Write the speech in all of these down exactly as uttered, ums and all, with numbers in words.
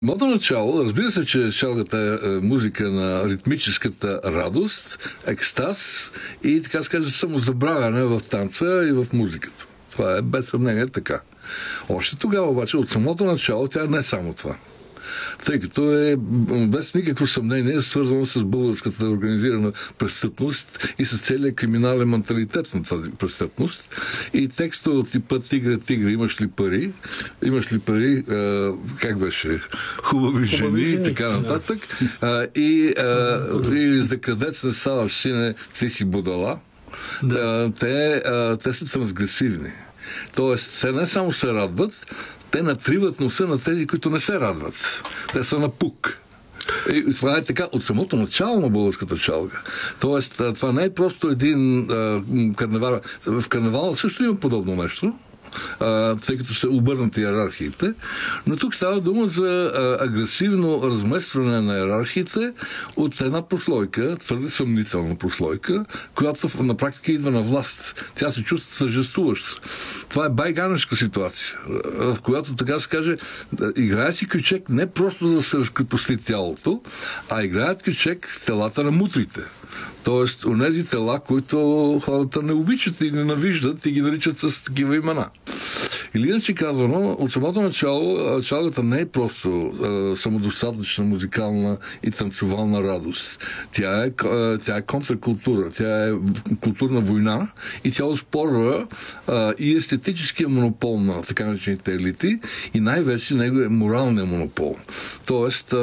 Самото начало, разбира се, че чалгата е музика на ритмическата радост, екстаз и, така скаже, самозабравяне в танца и в музиката. Това е без съмнение така. Още тогава обаче, от самото начало, тя не е само това. Тъй като е без никакво съмнение свързано с българската организирана престъпност и с целият криминален менталитет на тази престъпност. И текста от типа "Тигре, тигре, имаш ли пари?", "Имаш ли пари?", а, как беше? "Хубави жени", Хубави жени. И така нататък. А, и, а, и "За кадец не ставаш, сине, ти си будала". Да. А, те, а, те са трансгресивни. Тоест, те не само се радват, те натриват носа на тези, които не се радват. Те са на пук. И това е така от самото начало на българската чалга. Тоест, това не е просто един а, карнавал. В карнавала също има подобно нещо, а, тъй като са обърнати иерархиите, но тук става дума за а, агресивно разместване на иерархиите от една прослойка, твърде съмнителна прослойка, която на практика идва на власт. Тя се чувства съжествуваща. Това е байганешка ситуация, в която, така се каже, играе си кючек не просто за да се разкрепости тялото, а играят кючек в телата на мутрите. Тоест, онези тела, които хората не обичат и ненавиждат и ги наричат с такива имена. Или иначе казано, от самото начало чалгата не е просто е, самодостатъчна музикална и танцовална радост. Тя е, тя е контркултура, тя е културна война и тя оспорва е, и естетическия монопол на така наречените елити и най-вече него е моралния монопол. Тоест, е,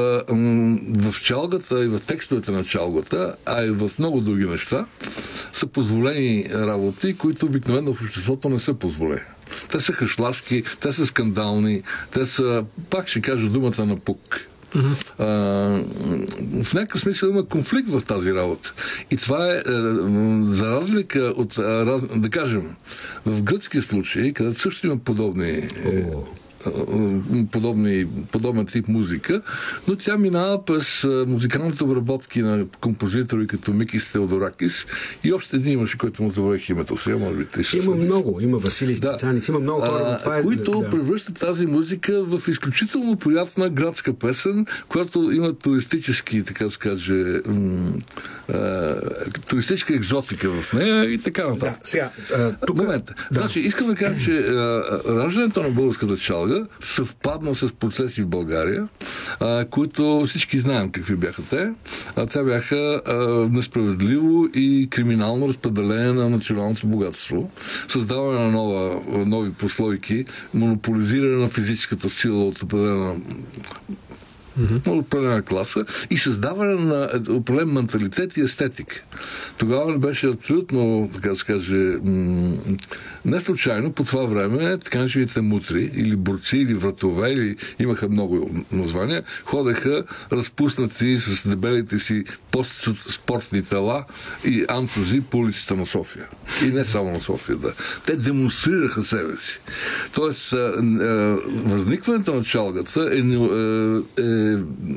в чалгата и в текстовете на чалгата, а и в много други неща, са позволени работи, които обикновено в обществото не са позволени. Те са хашлашки, те са скандални, те са, пак ще кажа думата на пук. Mm-hmm. А, в някакъв смисъл има конфликт в тази работа. И това е, е за разлика от, да кажем, в гръцки случаи, където също има подобни... Oh. Подобни, подобен тип музика, но тя минава през музикалните обработки на композитори като Микис Теодоракис и още един имаше, който му забравих името сега, може би ти ще Има следиш. Много, има Василий Стицанец, да. Има много хора, а, е... които да. превръщат тази музика в изключително приятна градска песен, която има туристически, така се каже, м- а, туристическа екзотика в нея и така нататък. Да, сега, а, тук... Момент. Да. Значи, искам да кажа, че а, раждането на българската чалга съвпадна с процеси в България, а, които всички знаем какви бяха те. А, те бяха а, несправедливо и криминално разпределение на националното богатство, създаване на нова, нови прослойки, монополизиране на физическата сила от определена Mm-hmm. определена класа и създаване на определен менталитет и естетика. Тогава не беше абсолютно, така да се каже, м- не случайно по това време така наречените мутри или борци или вратове, или имаха много названия, ходеха разпуснати с дебелите си постспортни тела и антузи по улиците на София. И не само на София, да. Те демонстрираха себе си. Тоест, възникването на чалгата е, е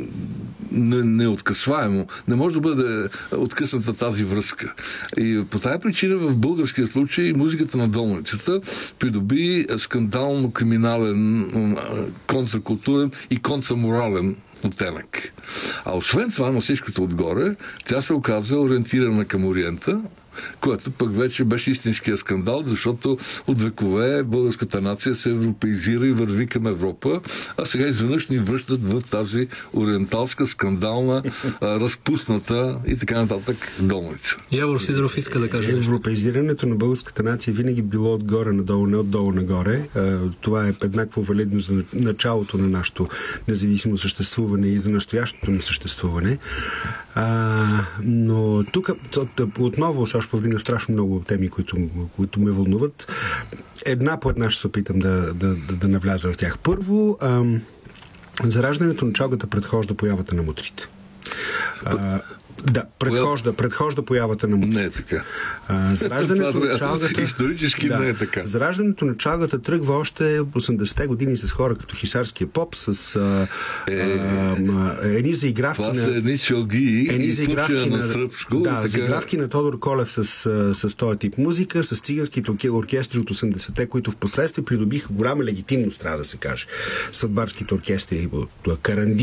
неоткъсваемо. Не може да бъде откъсната тази връзка. И по тази причина в българския случай музиката на долницата придоби скандално криминален, контркултурен и контраморален оттенък. А освен това, на всичкото отгоре, тя се оказа ориентирана към Ориента, което пък вече беше истинския скандал, защото от векове българската нация се европеизира и върви към Европа, а сега изведнъж ни връщат в тази ориенталска, скандална, разпусната и така нататък долница. Явор Сидоров иска да каже. Европеизирането на българската нация винаги било отгоре надолу, не отдолу нагоре. Това е еднакво валидно за началото на нашето независимо съществуване и за настоящото ни съществуване. А, но тук отново ще повдигна страшно много теми, които, които ме вълнуват. Една по една ще се опитам да, да, да, да навляза в тях. Първо, ам, зараждането на чалгата предхожда появата на мутрите. А, Да, предхожда, предхожда появата на музика. Не е така. А, зараждането на чалгата... Исторически да, не е така. Зараждането на чалгата тръгва още в осемдесетте години с хора като Хисарския поп, с а, е, а, едни заигравки това на... Това са едни чалги едни заигравки на, на, на сръбско. Да, така... заигравки на Тодор Колев с, с този тип музика, с циганските оркестри от осемдесетте, които в последствие придобиха голяма легитимност, трябва да се каже. Съдбарските оркестри, Каранди,